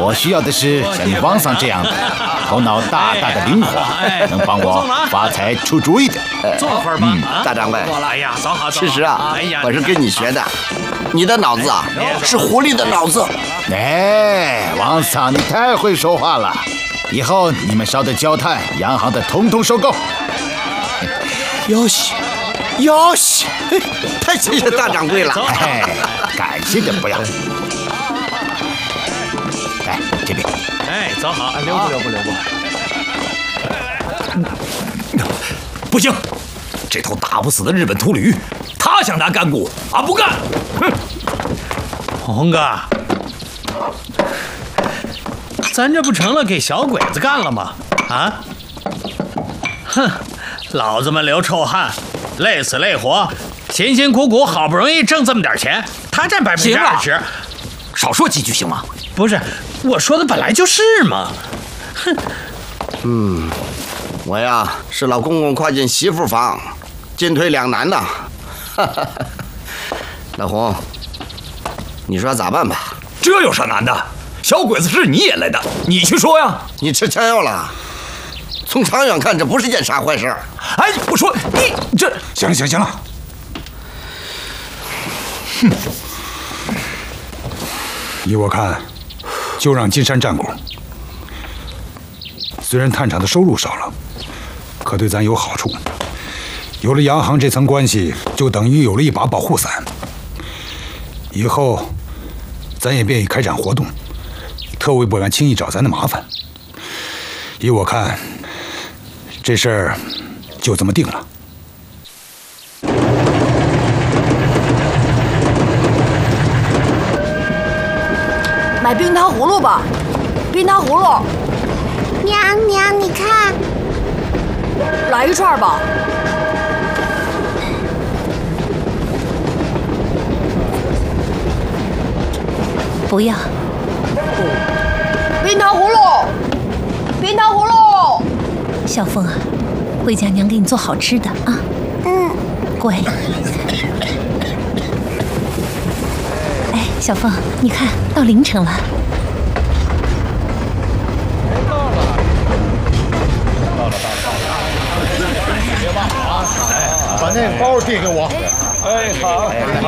我需要的是像你王桑这样的，头脑大大的灵活，能帮我发财出主意的。 坐会儿吧， 大掌柜。 哎呀，走好。 其实啊， 哎呀， 我是跟你学的，你的脑子啊是狐狸的脑子。 哎，王桑，你太会说话了。以后你们烧的焦炭、洋行的，统统收购。 哟西，太谢谢大掌柜了。 哎，感谢的不要。来这边。 哎，走好， 留步。 不行，这头打不死的日本秃驴，他想拿干股，俺不干。哼， 红哥，咱这不成了给小鬼子干了吗？啊？哼，老子们流臭汗，累死累活，辛辛苦苦好不容易挣这么点钱，他占20%， 少说几句行吗？ 不是，我说的本来就是嘛。哼。 我呀是老公公跨进媳妇房，进退两难呐。老洪，你说咋办吧？ 这有啥难的？小鬼子是你演来的，你去说呀。 你吃枪药了？从长远看，这不是件啥坏事。 哎，我说你这…… 行了。哼，依我看，就让金山占股。虽然炭厂的收入少了，可对咱有好处。有了洋行这层关系，就等于有了一把保护伞。以后，咱也便于开展活动，特务不敢轻易找咱的麻烦。依我看，这事儿就这么定了。 买冰糖葫芦吧，冰糖葫芦。 娘，你看， 来一串吧。 不要。 冰糖葫芦，冰糖葫芦。 小凤啊，回家娘给你做好吃的啊。乖。哎，小凤，你看到凌晨了。 把那包递给我。 哎，好。